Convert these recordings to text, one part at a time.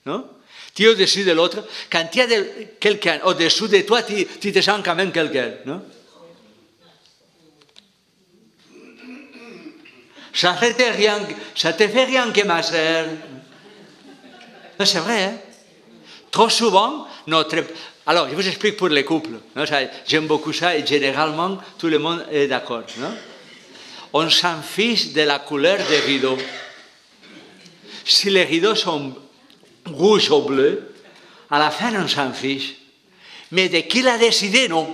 non? Tu es au-dessus de l'autre. Quand il y a quelqu'un au-dessous de toi, tu te sens quand même quelqu'un, non? Ça te fait rien que ma sœur. C'est vrai, hein? Trop souvent, Alors, je vous explique pour les couples. J'aime beaucoup ça et généralement, tout le monde est d'accord. On s'en fiche de la couleur des rideaux. Si les rideaux sont rouges ou bleus, à la fin, on s'en fiche. Mais de qui l'a décidé, non.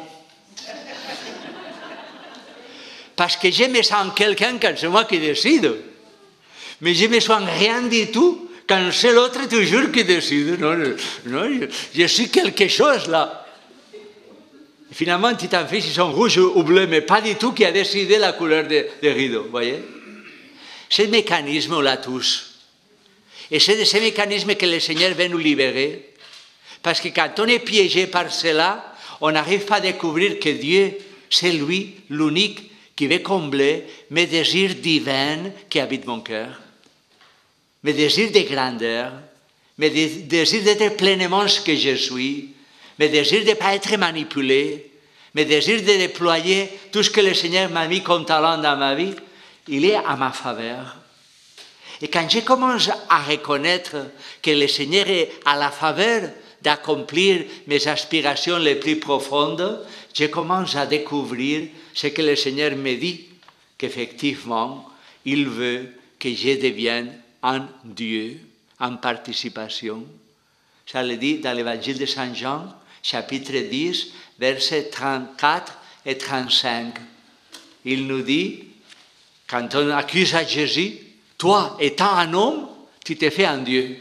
Parce que je me sens quelqu'un quand c'est moi qui décide. Mais je me sens rien du tout quand c'est l'autre toujours qui décide. Non, je suis quelque chose là. Et finalement, tu t'en fiches, ils sont rouges ou bleus, mais pas du tout qui a décidé la couleur des rideaux, vous voyez? Ce mécanisme, on l'a tous. Et c'est de ce mécanisme que le Seigneur veut nous libérer. Parce que quand on est piégé par cela, on n'arrive pas à découvrir que Dieu, c'est lui, l'unique, qui veut combler mes désirs divins qui habitent mon cœur. Mes désirs de grandeur, mes désirs d'être pleinement ce que je suis, mes désirs de ne pas être manipulé, mes désirs de déployer tout ce que le Seigneur m'a mis comme talent dans ma vie, il est à ma faveur. Et quand je commence à reconnaître que le Seigneur est à la faveur d'accomplir mes aspirations les plus profondes, je commence à découvrir ce que le Seigneur me dit, qu'effectivement, il veut que je devienne un Dieu, en participation. Ça le dit dans l'évangile de Saint Jean, chapitre 10, versets 34 et 35. Il nous dit, quand on accuse à Jésus, toi, étant un homme, tu t'es fait un Dieu.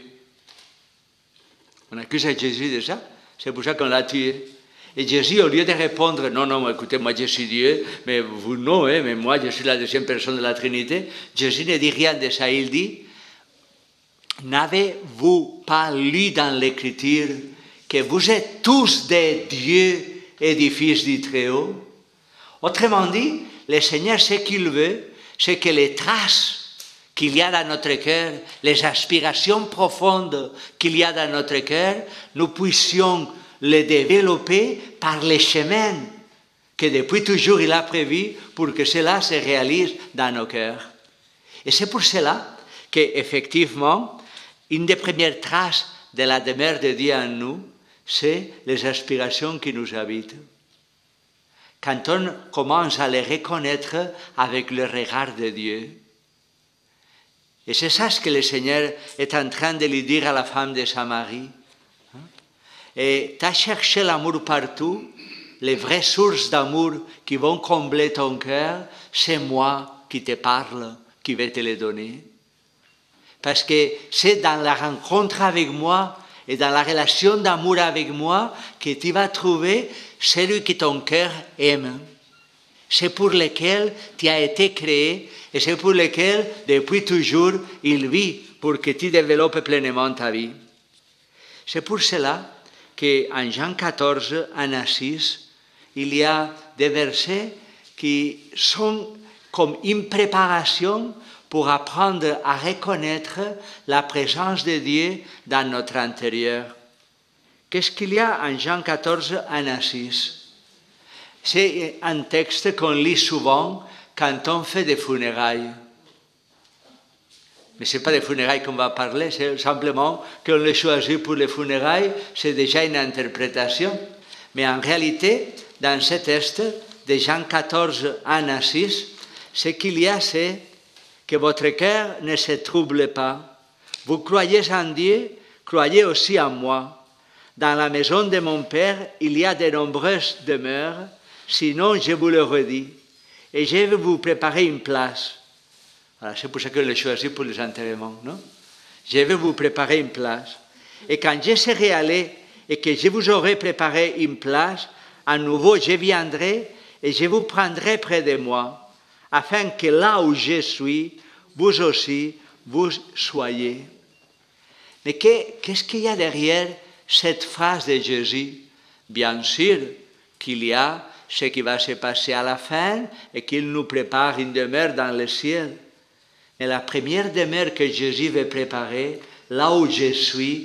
On accuse à Jésus de ça, c'est pour ça qu'on l'a tué. Et Jésus, au lieu de répondre, non, écoutez, moi je suis Dieu, mais vous non, mais moi je suis la deuxième personne de la Trinité, Jésus ne dit rien de ça, il dit, n'avez-vous pas lu dans l'Écriture que vous êtes tous des dieux et des fils du Très-Haut? Autrement dit, le Seigneur, ce qu'il veut, c'est que les traces qu'il y a dans notre cœur, les aspirations profondes qu'il y a dans notre cœur, nous puissions les développer par les chemins que depuis toujours il a prévus pour que cela se réalise dans nos cœurs. Et c'est pour cela qu'effectivement, une des premières traces de la demeure de Dieu en nous, c'est les aspirations qui nous habitent. Quand on commence à les reconnaître avec le regard de Dieu. Et c'est ça ce que le Seigneur est en train de lui dire à la femme de Samarie. Et tu as cherché l'amour partout, les vraies sources d'amour qui vont combler ton cœur, c'est moi qui te parle, qui vais te les donner. Parce que c'est dans la rencontre avec moi et dans la relation d'amour avec moi que tu vas trouver celui que ton cœur aime. C'est pour lequel tu as été créé et c'est pour lequel, depuis toujours, il vit pour que tu développes pleinement ta vie. C'est pour cela qu'en Jean 14, en 6, il y a des versets qui sont comme une préparation pour apprendre à reconnaître la présence de Dieu dans notre intérieur. Qu'est-ce qu'il y a en Jean 14, en 6? C'est un texte qu'on lit souvent quand on fait des funérailles. Mais ce n'est pas des funérailles qu'on va parler, c'est simplement qu'on les choisit pour les funérailles, c'est déjà une interprétation. Mais en réalité, dans ce texte de Jean 14, 1 à 6, ce qu'il y a, c'est que votre cœur ne se trouble pas. Vous croyez en Dieu, croyez aussi en moi. Dans la maison de mon Père, il y a de nombreuses demeures, sinon je vous le redis. Et je vais vous préparer une place. Voilà, c'est pour ça que je l'ai choisi pour les enterrements, non? Je vais vous préparer une place. Et quand je serai allé et que je vous aurai préparé une place, à nouveau je viendrai et je vous prendrai près de moi, afin que là où je suis, vous aussi, vous soyez. Mais qu'est-ce qu'il y a derrière cette phrase de Jésus? Bien sûr qu'il y a ce qui va se passer à la fin et qu'il nous prépare une demeure dans le ciel. Mais la première demeure que Jésus veut préparer, là où je suis,